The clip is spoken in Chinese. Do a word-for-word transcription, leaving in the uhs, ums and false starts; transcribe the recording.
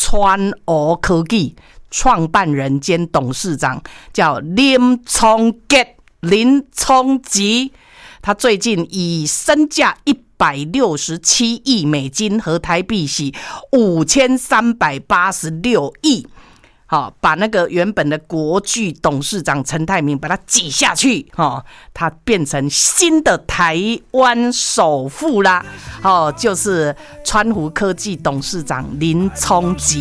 川湖科技创办人兼董事长，叫林聪杰、林聪吉。他最近以身价一百六十七亿美金和台币是五千三百八十六亿，好，把那个原本的国巨董事长陈泰明把他挤下去，哦，他变成新的台湾首富啦，哦，就是川湖科技董事长林聪吉。